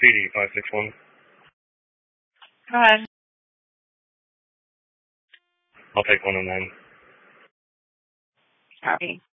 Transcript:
PD 561. Go ahead. I'll take 109. Copy.